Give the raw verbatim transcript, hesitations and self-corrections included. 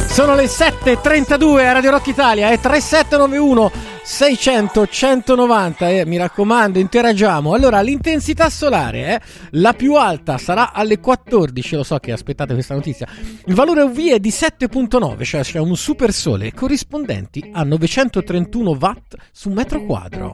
Sono le sette e trentadue a Radio Rock Italia, è tre sette nove uno seicento centonovanta e mi raccomando interagiamo. Allora, l'intensità solare eh, la più alta sarà alle quattordici, lo so che aspettate questa notizia. Il valore U V è di sette virgola nove, cioè c'è un super sole corrispondenti a novecentotrentuno watt su metro quadro.